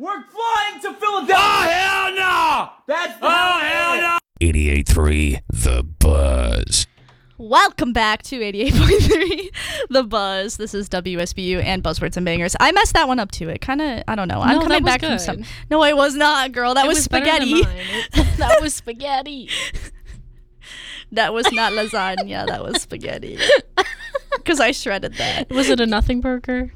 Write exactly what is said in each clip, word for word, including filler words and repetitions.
We're flying to Philadelphia! Oh, hell no! That's the Oh, hell no! eighty-eight point three The Buzz. Welcome back to eighty-eight point three The Buzz. This is W S B U and Buzzwords and Bangers. I messed that one up too. It kind of, I don't know. I'm No, coming that was back good. from some. No, it was not, girl. That It was, was better than spaghetti. mine. It- that was spaghetti. That was not lasagna. That was spaghetti. Because I shredded that. Was it a nothing burger?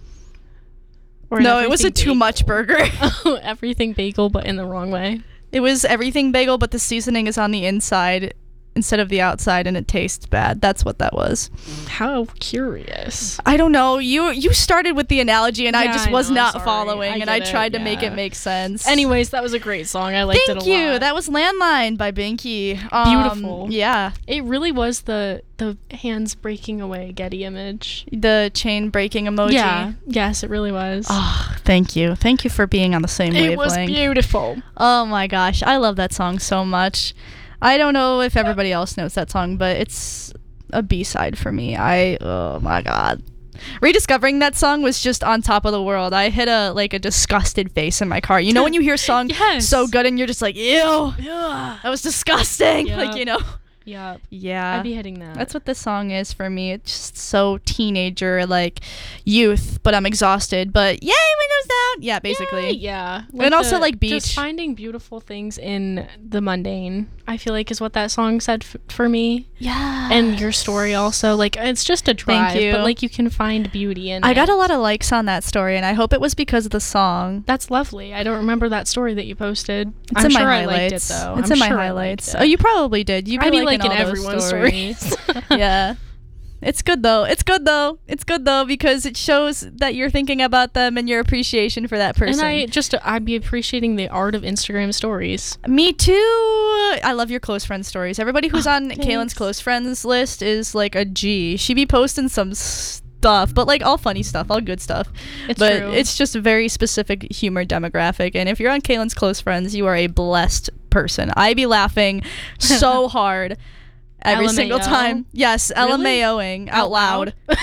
Or an No, it was a everything too much bagel? burger. Oh, everything bagel, but in the wrong way. It was everything bagel, but the seasoning is on the inside instead of the outside, and it tastes bad. That's what that was. How curious. I don't know. You you started with the analogy, and I Yeah, just I was know, not sorry. following, I and get I it, tried to make it yeah. make sense. Anyways, that was a great song. I liked Thank it a you. lot. That was Landline by Binky. Um, Beautiful. Yeah. It really was the the hands breaking away Getty image. The chain breaking emoji. Yeah. Yes, it really was. Oh, thank you. Thank you for being on the same it was wavelength. beautiful. Oh my gosh. I love that song so much. I don't know if everybody else knows that song, but it's a B-side for me. I, oh my God. Rediscovering that song was just on top of the world. I hit a, like, a disgusted face in my car. You know when you hear a song Yes. so good and you're just like, ew, Yeah. that was disgusting. Yep. Like, you know. Yep. Yeah. I'd be hitting that. That's what this song is for me. It's just so teenager, like youth, but I'm exhausted. But yay, windows down. Yeah, basically. Yay, yeah. And also, like, beach. Just finding beautiful things in the mundane, I feel like, is what that song said f- for me. Yeah. And your story also. Like, it's just a drive, you. but, like, you can find beauty in I it. got a lot of likes on that story, and I hope it was because of the song. That's lovely. I don't remember that story that you posted. It's I'm in sure my I liked highlights. it, though. It's I'm in my sure I highlights. liked Oh, it. you probably did. You be I be liking, liking all those everyone's stories. stories. Yeah. It's good though. It's good though. It's good though because it shows that you're thinking about them and your appreciation for that person. And I just, I'd be appreciating the art of Instagram stories. Me too. I love your close friend stories. Everybody who's Oh, on thanks. Kaylin's close friends list is like a G. She be posting some stuff, but like all funny stuff, all good stuff. It's but true. it's just a very specific humor demographic. And if you're on Kaylin's close friends, you are a blessed person. I be laughing so hard every single L M A O? time. Yes, Really? LMAOing out, Out loud. loud?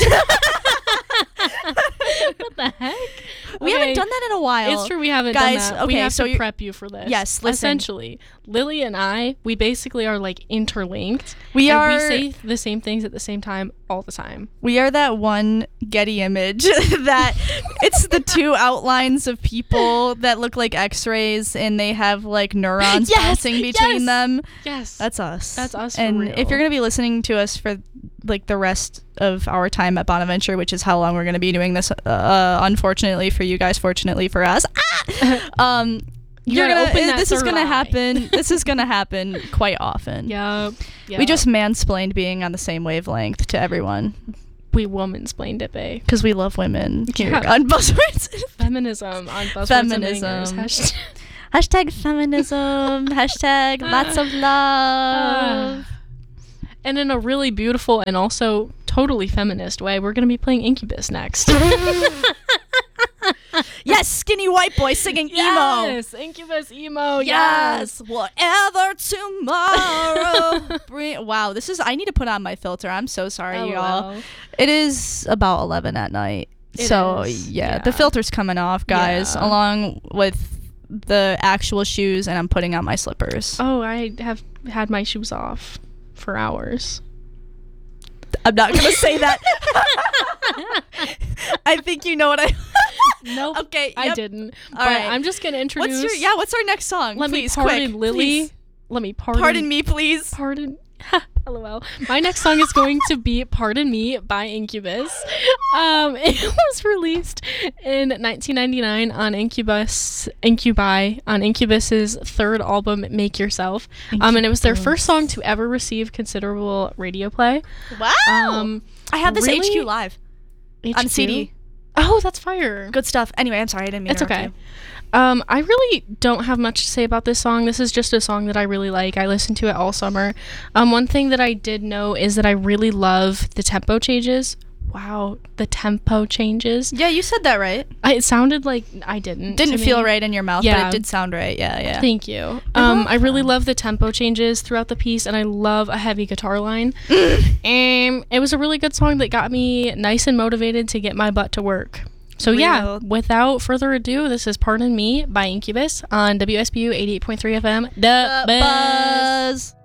What the heck? We Okay. haven't done that in a while. It's true we haven't Guys, done that. we okay, have so to you're- prep you for this. Yes, listen. Essentially, Lily and I, we basically are like interlinked. We and are- we say the same things at the same time all the time. We are that one Getty image that it's the two outlines of people that look like x-rays and they have like neurons Yes, bouncing between yes. them. Yes. That's us. That's us for And real. if you're going to be listening to us for like the rest of our time at Bonaventure, which is how long we're going to be doing this, uh, unfortunately for you guys, fortunately for us, ah! um, You you're gotta gonna, open uh, that this is third going to eye. happen. This is going to happen quite often. Yep. We just mansplained being on the same wavelength to everyone we woman-splained it, babe. because we love women here Yeah. on Buzzwords. Feminism on Buzzwords Feminism. and Bangers. Hashtag- Hashtag feminism. Hashtag lots of love. And in a really beautiful and also totally feminist way, we're going to be playing Incubus next. Yes, skinny white boy singing emo. Yes, Incubus emo. Yes, Yes. whatever tomorrow bring. Wow, this is. I need to put on my filter. I'm so sorry, y'all. LOL. It is about eleven at night. It so is, yeah, yeah. the filter's coming off, guys, Yeah. along with the actual shoes, and I'm putting on my slippers. Oh, I have had my shoes off for hours. I'm not gonna say that. I think you know what I. Nope. Okay. I yep. didn't. All but right. I'm just gonna introduce. What's your yeah? What's our next song? Let please, me pardon quick, Lily. please. Let me pardon. Pardon me, please. Pardon. LOL. My next song is going to be "Pardon Me" by Incubus. Um, it was released in nineteen ninety-nine on Incubus, Incubi, on Incubus's third album, "Make Yourself." Um, and it was their first song to ever receive considerable radio play. Wow. Um, I have this really? H Q live on H C D. Q? Oh, that's fire. Good stuff. Anyway, I'm sorry, I didn't mean It's to interrupt okay. you. Um, I really don't have much to say about this song. This is just a song that I really like. I listened to it all summer. Um, one thing that I did know is that I really love the tempo changes. Wow, the tempo changes. Yeah, you said that right. I, it sounded like I didn't. Didn't to feel me. right in your mouth, Yeah. but it did sound right. Yeah, yeah. Thank you. Um, love I really that. love the tempo changes throughout the piece, and I love a heavy guitar line. um, it was a really good song that got me nice and motivated to get my butt to work. So yeah, Real. without further ado, this is Pardon Me by Incubus on W S B U eighty-eight point three F M. The, The Buzz. Buzz.